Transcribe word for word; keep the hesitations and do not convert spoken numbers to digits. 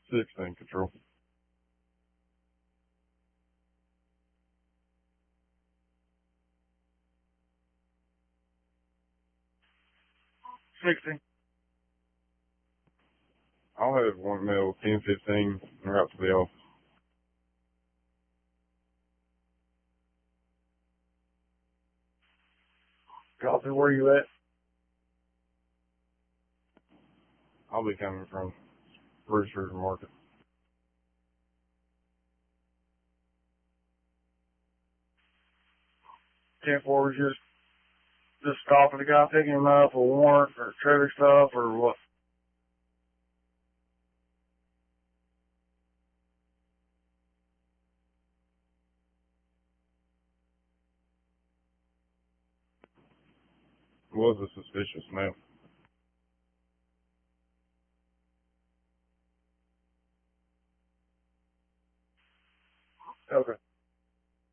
sixteen control. sixteen. I'll have one male ten fifteen and route to the office. Copy, where you at? I'll be coming from Brewster's Market. ten four was just, just stopping the guy, picking him up, or warrant, or trailer stuff, or what? Was a suspicious smell. Okay.